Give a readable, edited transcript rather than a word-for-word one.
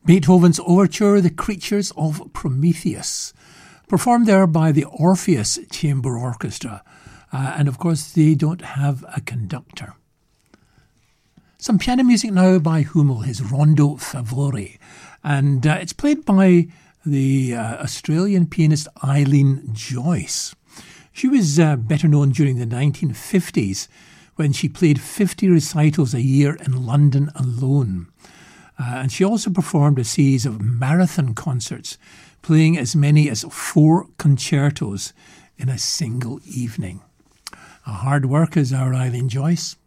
Beethoven's overture, The Creatures of Prometheus, performed there by the Orpheus Chamber Orchestra. And of course, they don't have a conductor. Some piano music now by Hummel, his Rondo Favore. And it's played by the Australian pianist Eileen Joyce. She was better known during the 1950s when she played 50 recitals a year in London alone. And she also performed a series of marathon concerts, playing as many as 4 concertos in a single evening. A hard work is our Eileen Joyce.